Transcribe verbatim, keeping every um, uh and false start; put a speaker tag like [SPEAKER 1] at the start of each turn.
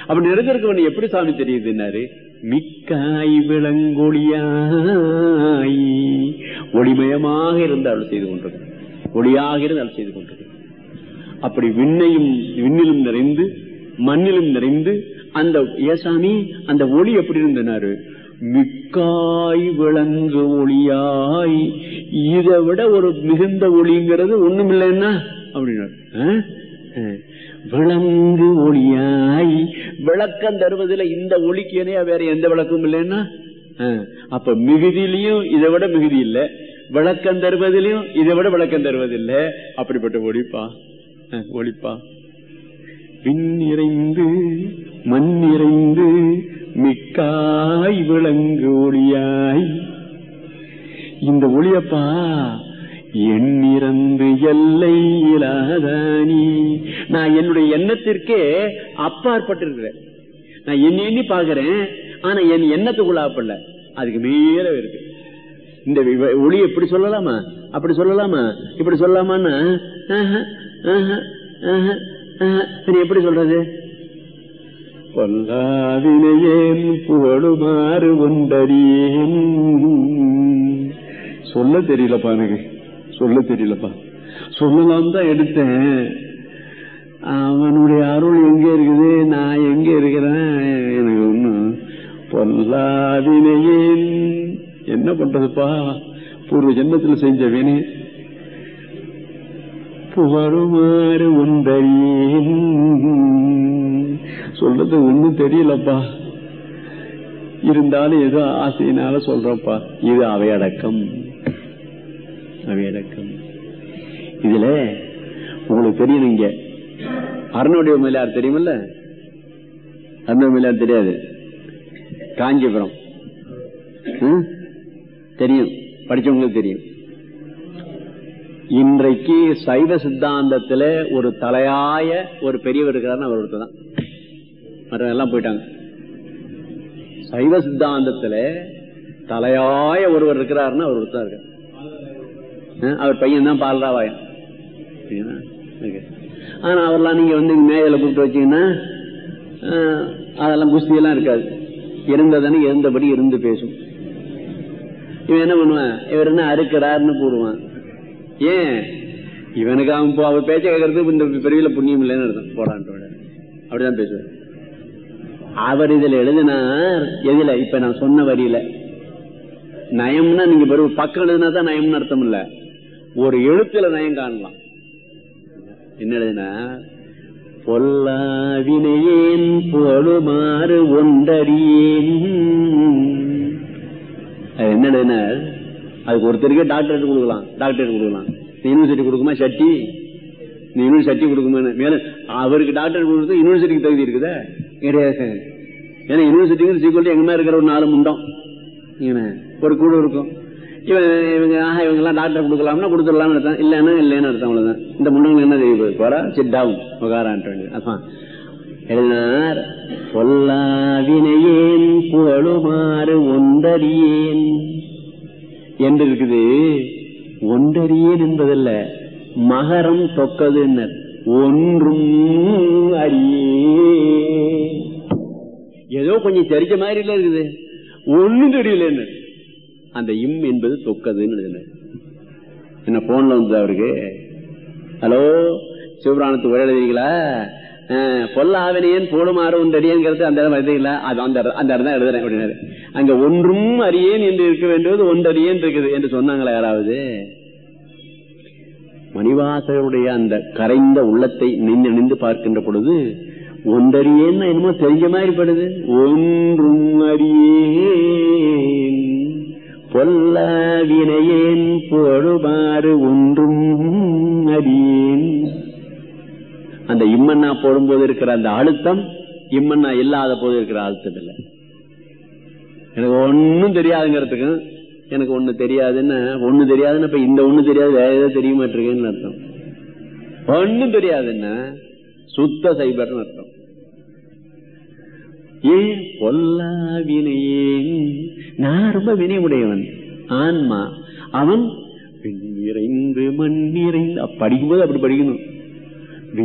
[SPEAKER 1] அப்படி நிறைந்திருக்கவன் எப்படி சாமி தெரியுதுன்னாரு, மிக்காய் விளங்கொழியாய், ஒளிமயமாக இருந்து அருள் செய்து கொண்டிருக்க, ஒளியாக இருந்து அருள் செய்து கொண்டிருக்க. அப்படி விண்ணையும் விண்ணிலும் நிறைந்து மண்ணிலும் நிறைந்து அந்த ஏசாமி அந்த ஒளி எப்படி இருந்தனாரு, மிக்காய் விளங்கு ஒளியாய், இதை விட ஒரு மிகுந்த ஒளிங்கிறது ஒண்ணும் இல்லைன்னா அப்படின்னா, விளங்கு ஒளியாய், விளக்கம் தருவதில் இந்த ஒளிக்கு வேற எந்த விளக்கும் இல்லைன்னா, அப்ப மிகுதியிலையும் இதை விட மிகுதி இல்லை, விளக்கம் தருவதிலையும் இதை விட விளக்கம் தருவதில்லை. அப்படிப்பட்ட ஒளிப்பா ஒளிப்பா. விண் நிறைந்து மண் நிறைந்து மிக்காய் விளங்கு ஒளியாய், இந்த ஒளியப்பா எண்ணிறந்து எல்லை இல்லாதானி, நான் என்னுடைய எண்ணத்திற்கே அப்பாற்பட்டிருக்கிறேன். நான் எண்ணி எண்ணி பாக்குறேன், ஆனா என் எண்ணத்துக்குள்ளாப்படல, அதுக்கு மேல இருக்கு. இந்த ஒளி எப்படி சொல்லலாமா, அப்படி சொல்லலாமா, இப்படி சொல்லலாமான்னு எப்படி சொல்றது? பொல்லாவினையேன் புகழுமாறு ஒன்றறியேன், சொல்ல தெரியலப்பா, எனக்கு சொல்ல தெரியலப்பா. சொல்லலாம் தான் எடுத்தேன், அவனுடைய அருள் எங்க இருக்குது, நான் எங்க இருக்கிறேன், எனக்கு ஒண்ணும் பொல்லாவினையேன். என்ன பண்றதுப்பா, பூர்வ ஜென்மத்தில் செஞ்ச வினை. புகழுமாறு ஒன்றறியேன், சொல்றது ஒண்ணும் தெரியலப்பா, இருந்தாலும் ஏதோ ஆசையினால சொல்றப்பா. இது அவையடக்கம், அவையடக்கம். இதுல உங்களுக்கு தெரியும், இங்க அருணோடைய மேலார் தெரியுமில்ல, அருணோடைய மேலார் தெரியாது, காஞ்சிபுரம் தெரியும், படிச்சவங்களுக்கு தெரியும். இன்றைக்கு சைவ சித்தாந்தத்துல ஒரு தலையாய ஒரு பெரியவர் இருக்கிறாருன்னு அவர் ஒருத்தர் தான், மற்ற எல்லாம் போயிட்டாங்க. சைவ சித்தாந்தத்துல தலையாய ஒருவர் இருக்கிறாருன்னு அவர் ஒருத்தர் இருக்கார். அவர் பையன் தான் பால்ராவாயன். ஆனா அவர்லாம் நீங்க வந்து மேல கூப்பிட்டு வச்சீங்கன்னா அதெல்லாம் குஸ்தி எல்லாம் இருக்காது, இருந்ததானே இருந்தபடி இருந்து பேசும். இவன் என்ன பண்ணுவான், இவர் என்ன அறுக்கிறாருன்னு கூடுவான். ஏன் இவனுக்கு அவன் அவர் பேச்ச கேட்கறது இந்த பெரிய புண்ணியம் இல்லைன்னு அர்த்தம், போடான்ட்டு அப்படிதான் பேசுவார். அவர் இதுல எழுதினார், எதுல இப்ப நான் சொன்ன வரியில நயம்னா நீங்க பெரும் பக்கம் எழுதினா தான் நயம்னு அர்த்தம் இல்ல, ஒரு எழுத்துல நயம் காணலாம். என்ன எழுதினா, பொல்லாவினையேன் புகழுமாறு ஒன்றறியேன். அது என்ன எழுதினார், அதுக்கு ஒருத்தருக்கே டாக்டரேட் கொடுக்கலாம், டாக்டரேட் கொடுக்கலாம். யூனிவர்சிட்டி கொடுக்குமா சட்டி, யூனிவர்சிட்டி சட்டி கொடுக்குமா, மேலும் அவருக்கு டாக்டரேட் கொடுத்து யூனிவர்சிட்டிக்கு தகுதி இருக்குதா கிடையாது. ஏன்னா யூனிவர்சிட்டிக்கு சீக்கிரம் எங்க இருக்கிற ஒரு நாலு முண்டம் ஒரு குழு இருக்கும். இவன் இவங்க ஆஹா இவங்க எல்லாம் டாக்டர் கொடுக்கலாம்னா கொடுத்துடலாம்னு அர்த்தம், இல்லைன்னா இல்லைன்னு அர்த்தம். அவ்வளவுதான். இந்த முண்டங்களுக்கு என்ன தெரியும், போறா சிட்டாவும் உகாரான்ட்டு வேண்டியது. அதான் எழுதினார், பொல்லாவினையேன் புகழுமாறு ஒன்றறியேன் என்று இருக்குது. ஒன்றறியேன் என்பதல்ல, மகரம் தொக்கது, ஒன்றும் அறியே. ஏதோ கொஞ்சம் தெரிஞ்ச மாதிரி இல்ல இருக்குது, ஒன்னும் தெரியல. அந்த இம் என்பது தொக்கதுன்னு என்ன போன்ல வந்து அவருக்கு, ஹலோ சிவபுராணத்துக்கு உரை எழுதுறீங்களா, பொல்லாவினையேன் போடுமாறு ஒன்றறியேங்கிறது அந்த இடம் எழுதுங்களா, அது அந்த அந்த இடம் தான் எழுதுறேன் அப்படின்னாரு. அங்க ஒன்றும் அறியேன் என்று இருக்க வேண்டியது ஒன்றறியேன் இருக்குது என்று சொன்னாங்களா யாராவது? மணிவாசகருடைய அந்த கரைந்த உள்ளத்தை நின்று நின்று பார்க்கின்ற பொழுது ஒன்றறியேன்னு என்னமோ தெரிஞ்ச மாதிரி படுது. ஒன்றும் அறியேன் பொல்லாவினையேன் போடுமாறு ஒன்றும் அறியேன். அந்த இம்மன்னா போடும்போது இருக்கிற அந்த அழுத்தம் இம்மன்னா இல்லாத போது இருக்கிற அழுத்தம் இல்லை. எனக்கு ஒன்னும் தெரியாதுங்கிறதுக்கு எனக்கு ஒண்ணு தெரியாதுன்னா ஒண்ணு தெரியாதுன்னு இப்ப இந்த ஒண்ணு தெரியாது வேற ஏதோ தெரிய மாட்டிருக்கேன்னு அர்த்தம். ஒன்னும் தெரியாதுன்னா சுத்த சைபர்னு அர்த்தம். ஏன் பொல்லா வினையேன், நான் ரொம்ப வினையுடையவன் ஆன்மா. அவன் நிறைந்து மண் நிறைந்து படிக்கும்போது அப்படி படிக்கணும்.